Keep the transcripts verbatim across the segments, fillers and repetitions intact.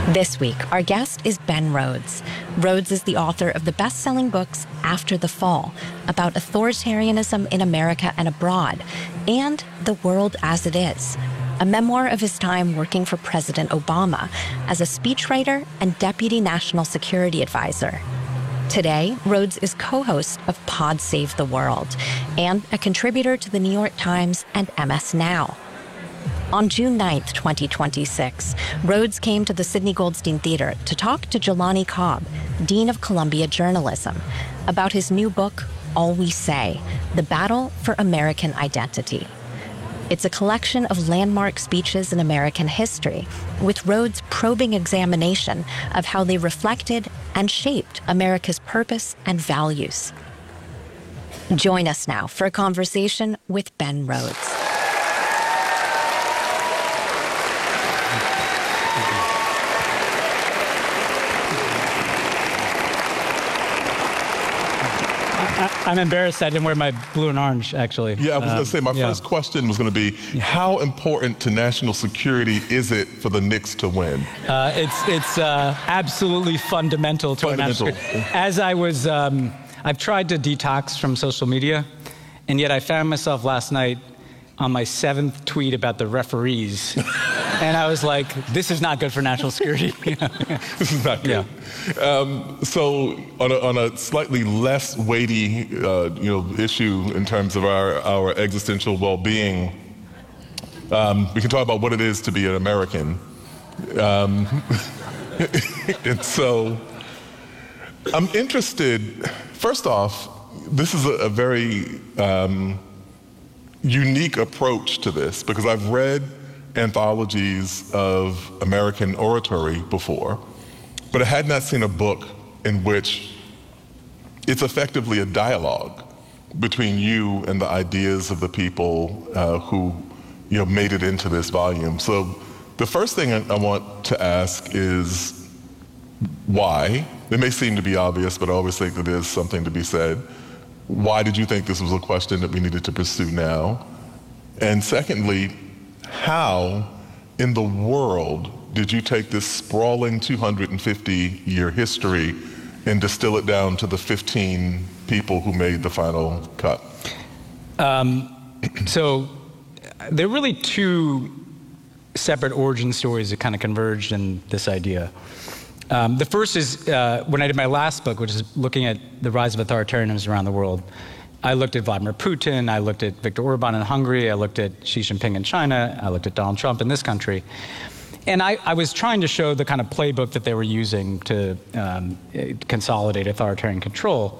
This week, our guest is Ben Rhodes. Rhodes is the author of the best-selling books After the Fall, about authoritarianism in America and abroad, and The World as It Is, a memoir of his time working for President Obama as a speechwriter and deputy national security advisor. Today, Rhodes is co-host of Pod Save the World and a contributor to the New York Times and M S Now. On June ninth, twenty twenty-six, Rhodes came to the Sidney Goldstein Theater to talk to Jelani Cobb, Dean of Columbia Journalism, about his new book, All We Say, The Battle for American Identity. It's a collection of landmark speeches in American history, with Rhodes' probing examination of how they reflected and shaped America's purpose and values. Join us now for a conversation with Ben Rhodes. I'm embarrassed I didn't wear my blue and orange, actually. Yeah, I was um, going to say, my yeah. first question was going to be, yeah. how important to national security is it for the Knicks to win? Uh, it's it's uh, absolutely fundamental to fundamental. our national security. As I was, um, I've tried to detox from social media, and yet I found myself last night on my seventh tweet about the referees. And I was like, this is not good for national security. This is not good. Yeah. Um, so on a, on a slightly less weighty uh, you know, issue in terms of our, our existential well-being, um, we can talk about what it is to be an American. Um, and so I'm interested, first off, this is a, a very um, unique approach to this, because I've read anthologies of American oratory before, but I had not seen a book in which it's effectively a dialogue between you and the ideas of the people uh, who you know, made it into this volume. So the first thing I, I want to ask is why? It may seem to be obvious, but I always think that there's something to be said. Why did you think this was a question that we needed to pursue now? And secondly, how in the world did you take this sprawling two hundred fifty year history and distill it down to the fifteen people who made the final cut? Um, so there are really two separate origin stories that kind of converged in this idea. Um, the first is uh, when I did my last book, which is looking at the rise of authoritarianism around the world. I looked at Vladimir Putin, I looked at Viktor Orban in Hungary, I looked at Xi Jinping in China, I looked at Donald Trump in this country. And I, I was trying to show the kind of playbook that they were using to um, consolidate authoritarian control.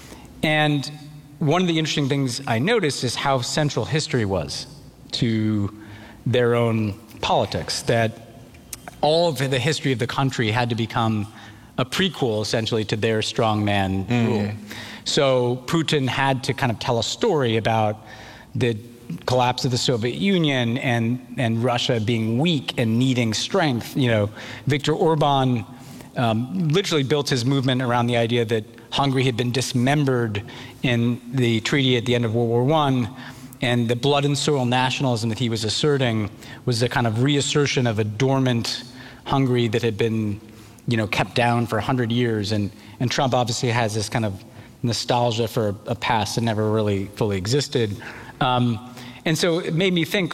And one of the interesting things I noticed is how central history was to their own politics, that all of the history of the country had to become a prequel, essentially, to their strongman mm. rule. So Putin had to kind of tell a story about the collapse of the Soviet Union and, and Russia being weak and needing strength. You know, Viktor Orban um, literally built his movement around the idea that Hungary had been dismembered in the treaty at the end of World War One, and the blood and soil nationalism that he was asserting was a kind of reassertion of a dormant Hungary that had been, you know, kept down for a hundred years. And, and Trump obviously has this kind of nostalgia for a past that never really fully existed. Um, and so it made me think,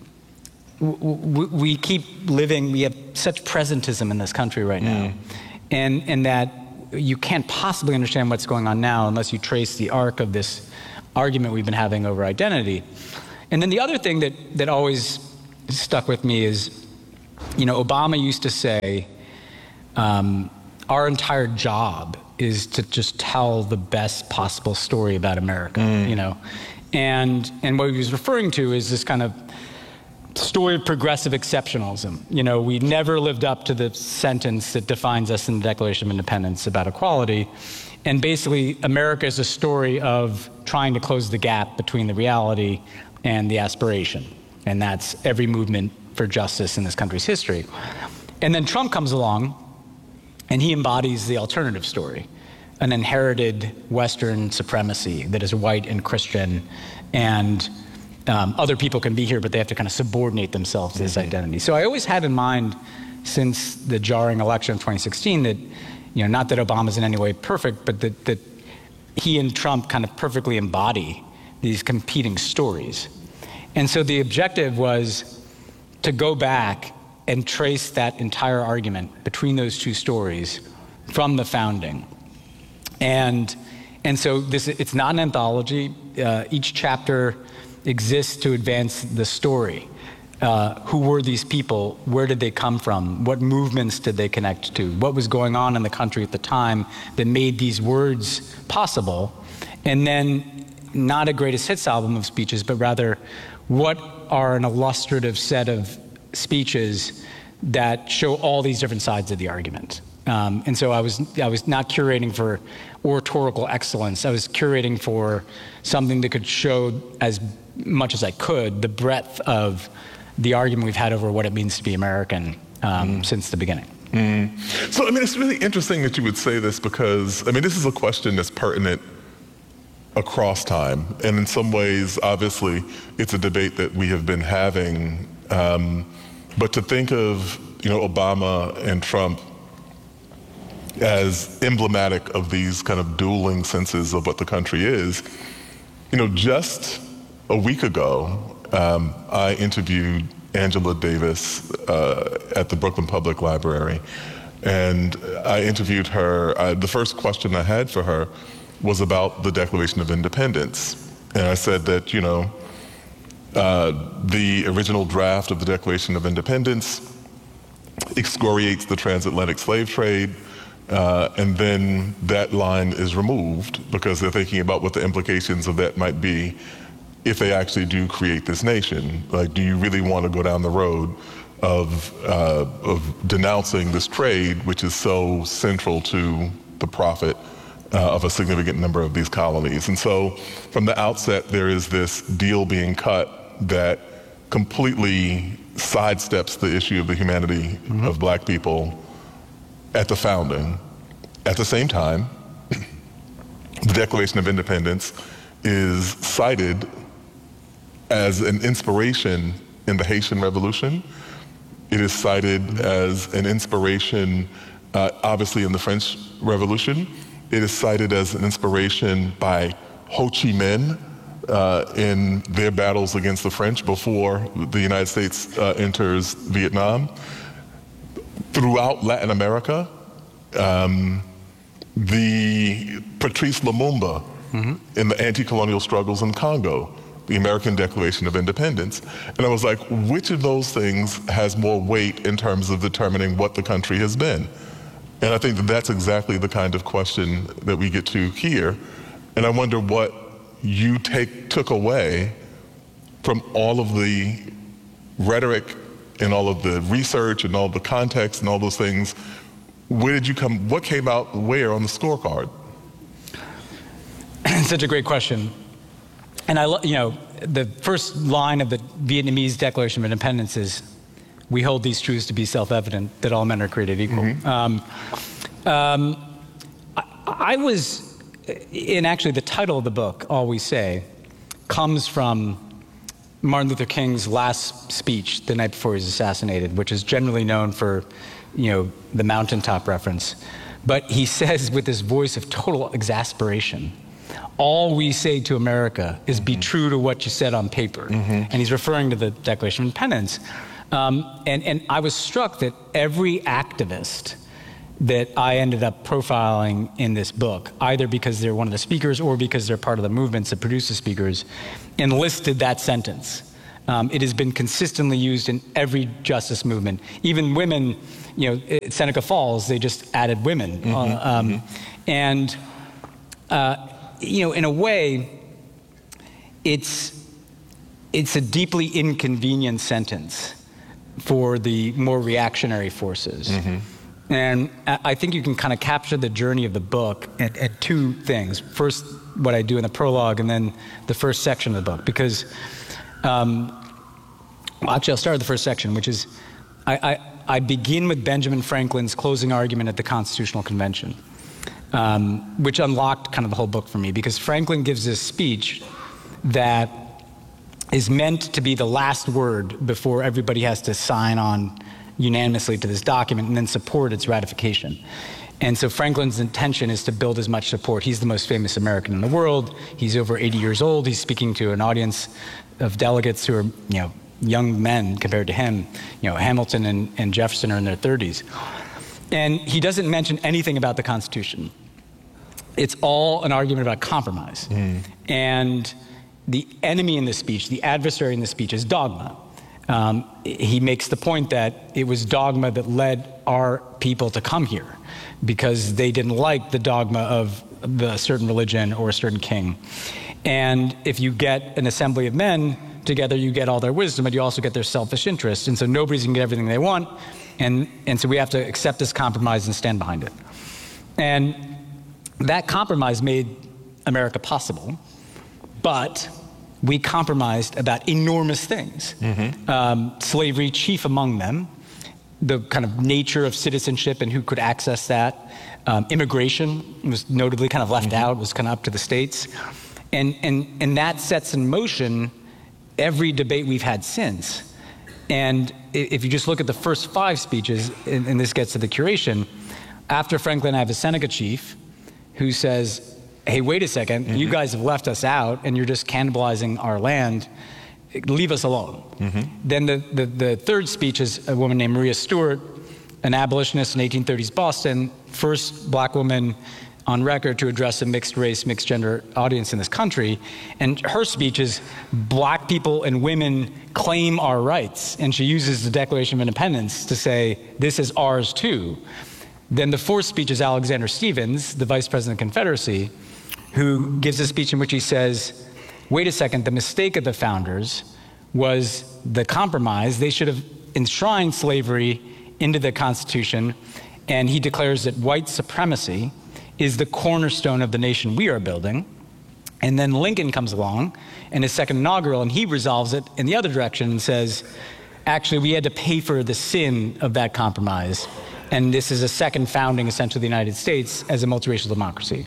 w w we keep living, we have such presentism in this country right now, mm. and, and that you can't possibly understand what's going on now unless you trace the arc of this argument we've been having over identity. And then the other thing that, that always stuck with me is, you know, Obama used to say, um, our entire job is to just tell the best possible story about America, mm. you know? And, and what he was referring to is this kind of story of progressive exceptionalism. You know, we never lived up to the sentence that defines us in the Declaration of Independence about equality. And basically, America is a story of trying to close the gap between the reality and the aspiration. And that's every movement for justice in this country's history. And then Trump comes along, and he embodies the alternative story, an inherited Western supremacy that is white and Christian, and um, other people can be here, but they have to kind of subordinate themselves to this identity. So I always had in mind since the jarring election of twenty sixteen that, you know, not that Obama's in any way perfect, but that, that he and Trump kind of perfectly embody these competing stories. And so the objective was to go back and trace that entire argument between those two stories from the founding. And, and so this, it's not an anthology. Uh, each chapter exists to advance the story. Uh, who were these people? Where did they come from? What movements did they connect to? What was going on in the country at the time that made these words possible? And then not a greatest hits album of speeches, but rather what are an illustrative set of speeches that show all these different sides of the argument. Um, and so I was, I was not curating for oratorical excellence. I was curating for something that could show as much as I could the breadth of the argument we've had over what it means to be American um, mm. since the beginning. Mm. So, I mean, it's really interesting that you would say this because, I mean, this is a question that's pertinent across time. And in some ways, obviously, it's a debate that we have been having. Um, but to think of, you know, Obama and Trump as emblematic of these kind of dueling senses of what the country is, you know, just a week ago, um, I interviewed Angela Davis uh, at the Brooklyn Public Library. And I interviewed her, uh, the first question I had for her was about the Declaration of Independence. And I said that, you know, uh, the original draft of the Declaration of Independence excoriates the transatlantic slave trade, uh, and then that line is removed because they're thinking about what the implications of that might be if they actually do create this nation. Like, do you really want to go down the road of, uh, of denouncing this trade, which is so central to the profit uh, of a significant number of these colonies? And so from the outset, there is this deal being cut that completely sidesteps the issue of the humanity mm-hmm. of black people at the founding. At the same time, the Declaration of Independence is cited as an inspiration in the Haitian Revolution. It is cited as an inspiration, uh, obviously, in the French Revolution. It is cited as an inspiration by Ho Chi Minh uh, in their battles against the French before the United States uh, enters Vietnam. Throughout Latin America, um, the Patrice Lumumba mm-hmm. in the anti-colonial struggles in Congo, the American Declaration of Independence. And I was like, which of those things has more weight in terms of determining what the country has been? And I think that that's exactly the kind of question that we get to here. And I wonder what you take took away from all of the rhetoric and all of the research and all the context and all those things. Where did you come, what came out where on the scorecard? Such a great question. And I, you know, the first line of the Vietnamese Declaration of Independence is, "We hold these truths to be self-evident, that all men are created equal." Mm-hmm. um, um, I, I was, and actually the title of the book, All We Say, comes from Martin Luther King's last speech the night before he was assassinated, which is generally known for, you know, the mountaintop reference. But he says with this voice of total exasperation, "All we say to America is mm-hmm. be true to what you said on paper." Mm-hmm. And he's referring to the Declaration of Independence. Um, and, and I was struck that every activist that I ended up profiling in this book, either because they're one of the speakers or because they're part of the movements that produce the speakers, enlisted that sentence. Um, it has been consistently used in every justice movement. Even women, you know, at Seneca Falls, they just added women. Mm-hmm. Uh, um, mm-hmm. And, uh, you know, in a way, it's, it's a deeply inconvenient sentence for the more reactionary forces. Mm-hmm. And I think you can kind of capture the journey of the book at, at two things. First, what I do in the prologue, and then the first section of the book. Because, um, well, actually, I'll start with the first section, which is, I, I, I begin with Benjamin Franklin's closing argument at the Constitutional Convention, um, which unlocked kind of the whole book for me, because Franklin gives this speech that is meant to be the last word before everybody has to sign on unanimously to this document and then support its ratification. And so Franklin's intention is to build as much support. He's the most famous American in the world. He's over eighty years old. He's speaking to an audience of delegates who are, you know, young men compared to him. You know, Hamilton and, and Jefferson are in their thirties. And he doesn't mention anything about the Constitution. It's all an argument about compromise. Mm. And the enemy in the speech, the adversary in the speech, is dogma. Um, he makes the point that it was dogma that led our people to come here because they didn't like the dogma of a certain religion or a certain king. And if you get an assembly of men together, you get all their wisdom, but you also get their selfish interest. And so nobody's gonna get everything they want. And, and so we have to accept this compromise and stand behind it. And that compromise made America possible, but we compromised about enormous things. Mm-hmm. um, slavery, chief among them, the kind of nature of citizenship and who could access that. Um, immigration was notably kind of left mm-hmm. out, was kind of up to the states. And, and, and that sets in motion every debate we've had since. And if you just look at the first five speeches, and, and this gets to the curation, after Franklin, I have a Seneca chief who says, hey, wait a second, mm-hmm. you guys have left us out and you're just cannibalizing our land. Leave us alone. Mm-hmm. Then the, the, the third speech is a woman named Maria Stewart, an abolitionist in eighteen thirties Boston, first black woman on record to address a mixed race, mixed gender audience in this country. And her speech is, black people and women claim our rights. And she uses the Declaration of Independence to say, this is ours too. Then the fourth speech is Alexander Stephens, the Vice President of the Confederacy, who gives a speech in which he says, wait a second, the mistake of the founders was the compromise. They should have enshrined slavery into the Constitution. And he declares that white supremacy is the cornerstone of the nation we are building. And then Lincoln comes along in his second inaugural, and he resolves it in the other direction and says, actually, we had to pay for the sin of that compromise. And this is a second founding, essentially, of the United States as a multiracial democracy.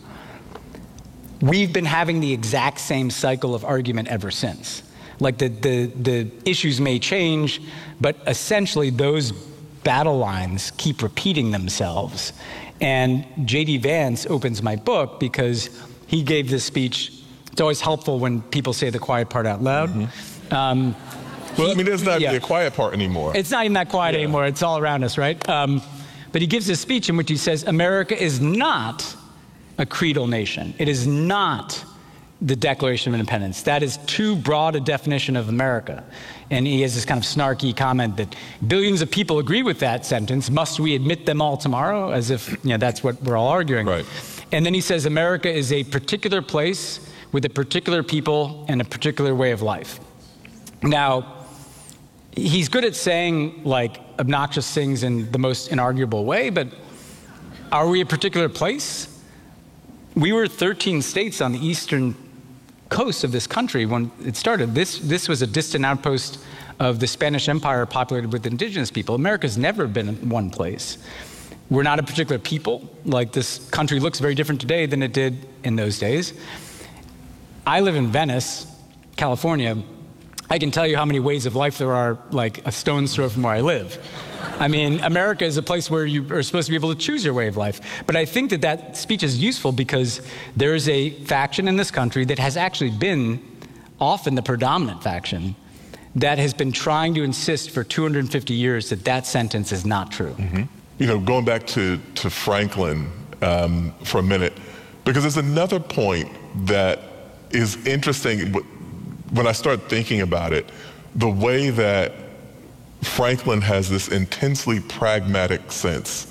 We've been having the exact same cycle of argument ever since. Like the, the, the issues may change, but essentially those battle lines keep repeating themselves. And J D Vance opens my book because he gave this speech. It's always helpful when people say the quiet part out loud. Mm-hmm. um, well, he, I mean, there's not yeah. the quiet part anymore. It's not even that quiet yeah. anymore. It's all around us, right? Um, but he gives this speech in which he says, America is not a creedal nation. It is not the Declaration of Independence. That is too broad a definition of America. And he has this kind of snarky comment that billions of people agree with that sentence. Must we admit them all tomorrow? As if, you know, that's what we're all arguing. Right. And then he says America is a particular place with a particular people and a particular way of life. Now, he's good at saying like obnoxious things in the most inarguable way, but are we a particular place? We were thirteen states on the eastern coast of this country when it started. This, this was a distant outpost of the Spanish Empire populated with indigenous people. America's never been in one place. We're not a particular people. Like, this country looks very different today than it did in those days. I live in Venice, California. I can tell you how many ways of life there are, like a stone's throw from where I live. I mean, America is a place where you are supposed to be able to choose your way of life. But I think that that speech is useful because there is a faction in this country that has actually been often the predominant faction that has been trying to insist for two hundred fifty years that that sentence is not true. Mm-hmm. You know, going back to, to Franklin um, for a minute, because there's another point that is interesting when I start thinking about it, the way that Franklin has this intensely pragmatic sense